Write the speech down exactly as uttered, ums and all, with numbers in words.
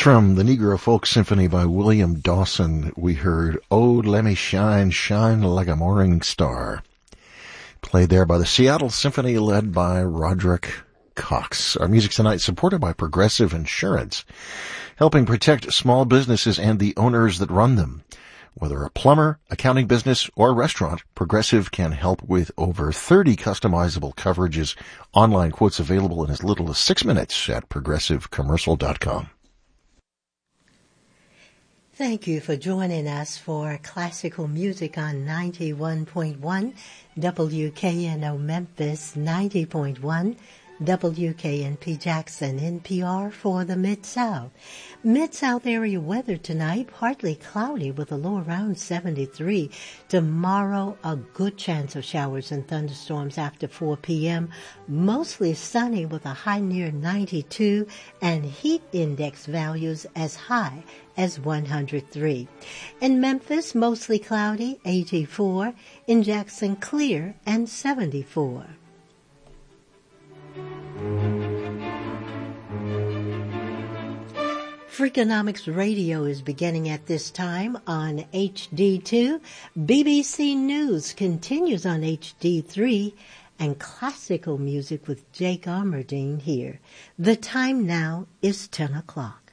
from the Negro Folk Symphony by William Dawson. We heard "Oh, Let Me Shine, Shine Like a Morning Star," played there by the Seattle Symphony led by Roderick Cox. Our music tonight supported by Progressive Insurance, helping protect small businesses and the owners that run them. Whether a plumber, accounting business, or a restaurant, Progressive can help with over thirty customizable coverages. Online quotes available in as little as six minutes at progressive commercial dot com. Thank you for joining us for classical music on ninety-one point one W K N O Memphis, ninety point one W K N P Jackson, N P R for the Mid-South. Mid-South area weather tonight, partly cloudy with a low around seventy-three. Tomorrow, a good chance of showers and thunderstorms after four p.m. Mostly sunny with a high near ninety-two and heat index values as high as one hundred three. In Memphis, mostly cloudy, eighty-four. In Jackson, clear and seventy-four. Freakonomics Radio is beginning at this time on H D two. B B C News continues on H D three. And classical music with Jake Armerdine here. The time now is ten o'clock.